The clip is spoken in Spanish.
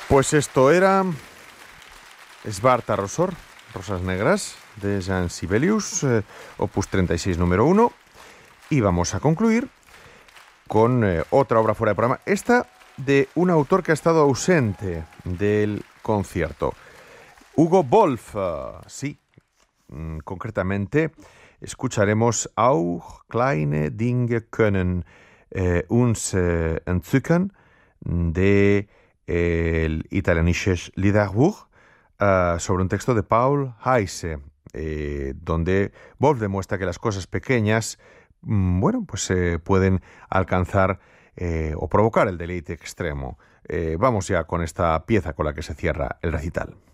Pues esto era Svarta Rosor, Rosas Negras, de Jean Sibelius, opus 36, número 1. Y vamos a concluir con otra obra fuera de programa. Esta de un autor que ha estado ausente del concierto. Hugo Wolf, sí, concretamente escucharemos Auch kleine Dinge können uns entzücken de el italienisches Liederbuch, sobre un texto de Paul Heise, donde Wolf demuestra que las cosas pequeñas, pues pueden alcanzar o provocar el deleite extremo. Vamos ya con esta pieza con la que se cierra el recital.